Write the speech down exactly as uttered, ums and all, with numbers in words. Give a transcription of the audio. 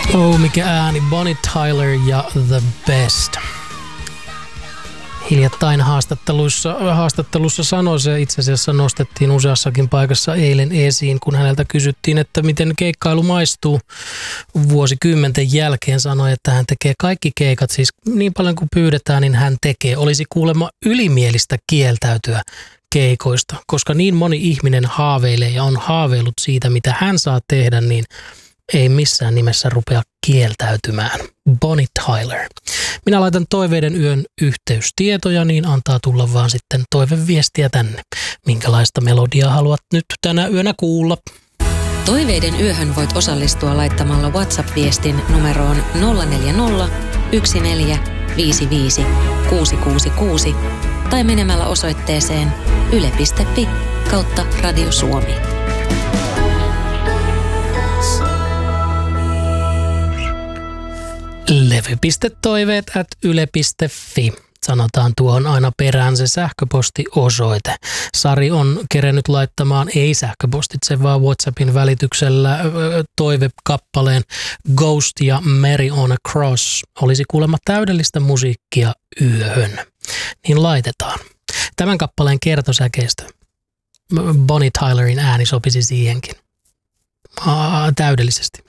Oh, mikä ääni. Bonnie Tyler ja The Best. Hiljattain haastattelussa, haastattelussa sanoi se, itse asiassa nostettiin useassakin paikassa eilen esiin, kun häneltä kysyttiin, että miten keikkailu maistuu vuosikymmenten jälkeen. Sanoi, että hän tekee kaikki keikat, siis niin paljon kuin pyydetään, niin hän tekee. Olisi kuulemma ylimielistä kieltäytyä keikoista, koska niin moni ihminen haaveilee ja on haaveillut siitä, mitä hän saa tehdä, niin ei missään nimessä rupea kieltäytymään. Bonnie Tyler. Minä laitan Toiveiden yön yhteystietoja, niin antaa tulla vaan sitten toiveviestiä tänne. Minkälaista melodiaa haluat nyt tänä yönä kuulla? Toiveiden yöhön voit osallistua laittamalla WhatsApp-viestin numeroon nolla neljä nolla, yksi neljä, viisi viisi, kuusi kuusi kuusi tai menemällä osoitteeseen yle piste fi kautta Radio Suomi. levy.toiveet at yle piste fi. Sanotaan tuohon aina perään se sähköpostiosoite. Sari on kerennyt laittamaan ei sähköpostitse, vaan WhatsAppin välityksellä toivekappaleen Ghost ja Mary on a Cross. Olisi kuulemma täydellistä musiikkia yöhön. Niin laitetaan. Tämän kappaleen kertosäkeistö. Bonnie Tylerin ääni sopisi siihenkin. Aa, täydellisesti.